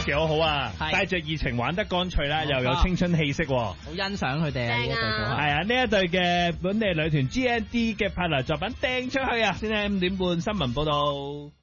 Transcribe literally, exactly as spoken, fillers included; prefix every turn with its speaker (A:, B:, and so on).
A: Rosie 好好啊，帶着熱情玩得乾脆啦，又有青春氣息。好
B: 欣賞佢哋啊！呢一隊組合
A: 係啊，呢一隊嘅本地女團 G N D 嘅拍嚟作品掟出去啊！先喺五點半新聞報道。